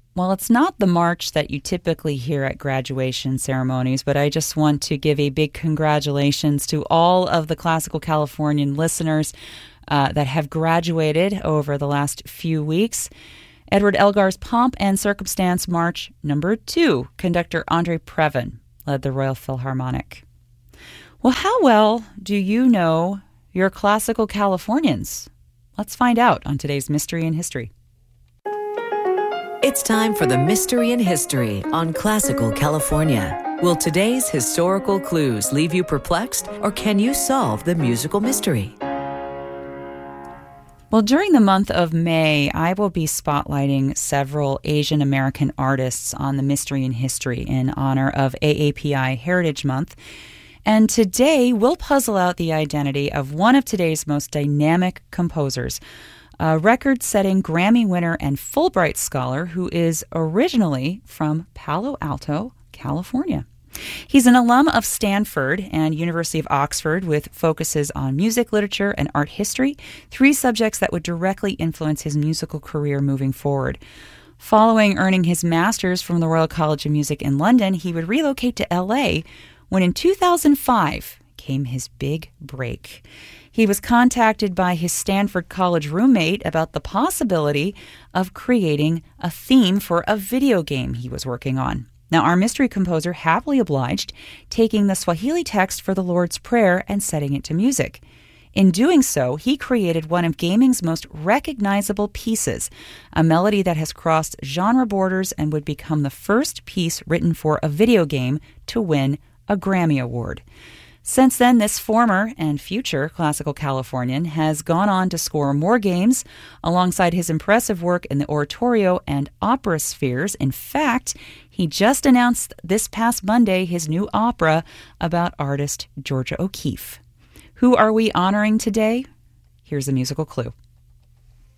Well, it's not the march that you typically hear at graduation ceremonies, but I just want to give a big congratulations to all of the Classical Californian listeners that have graduated over the last few weeks. Edward Elgar's Pomp and Circumstance March number 2, conductor Andre Previn led the Royal Philharmonic. Well, how well do you know your classical Californians? Let's find out on today's Mystery in History. It's time for the Mystery in History on Classical California. Will today's historical clues leave you perplexed, or can you solve the musical mystery? Well, during the month of May, I will be spotlighting several Asian American artists on the Mystery in History in honor of AAPI Heritage Month. And today, we'll puzzle out the identity of one of today's most dynamic composers, a record-setting Grammy winner and Fulbright scholar who is originally from Palo Alto, California. He's an alum of Stanford and University of Oxford with focuses on music, literature, and art history, 3 subjects that would directly influence his musical career moving forward. Following earning his master's from the Royal College of Music in London, he would relocate to L.A. when in 2005 came his big break. He was contacted by his Stanford College roommate about the possibility of creating a theme for a video game he was working on. Now, our mystery composer happily obliged, taking the Swahili text for the Lord's Prayer and setting it to music. In doing so, he created one of gaming's most recognizable pieces, a melody that has crossed genre borders and would become the first piece written for a video game to win a Grammy Award. Since then, this former and future classical Californian has gone on to score more games alongside his impressive work in the oratorio and opera spheres. In fact, he just announced this past Monday his new opera about artist Georgia O'Keeffe. Who are we honoring today? Here's a musical clue.